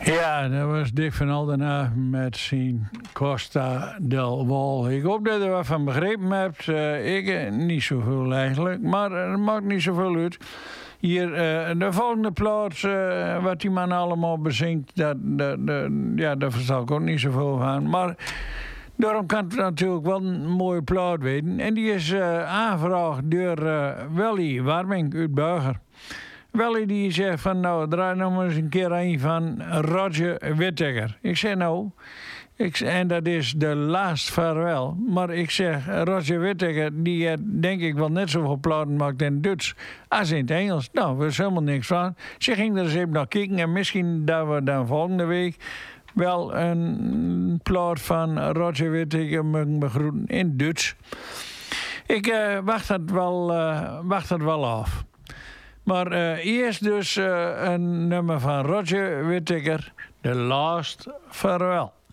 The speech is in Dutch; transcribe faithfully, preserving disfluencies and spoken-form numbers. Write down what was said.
Ja, dat was Dick van Aldenhaven met zijn Costa del Wal. Ik hoop dat je er wat van begrepen hebt. Uh, ik uh, niet zoveel eigenlijk, maar het maakt niet zoveel uit. Hier, uh, de volgende plaats, uh, wat die man allemaal bezingt, dat, dat, dat, ja, daar versta ik ook niet zoveel van. Maar daarom kan het natuurlijk wel een mooie plaat weten. En die is uh, aangevraagd door uh, Willy Warming uit Burger. Willy die zegt van nou, draai nog maar eens een keer een van Roger Whittaker. Ik zeg nou, ik, en dat is de Last Farewell. Maar ik zeg, Roger Whittaker, die uh, denk ik wel net zoveel platen maakt in het Duits als in het Engels. Nou, er is helemaal niks van. Ze ging er eens even naar kijken en misschien dat we dan volgende week wel een plaat van Roger Whittaker mogen begroeten in het Duits. Ik uh, wacht, het wel, uh, wacht het wel af. Maar uh, eerst dus uh, een nummer van Roger Whittaker, The Last Farewell.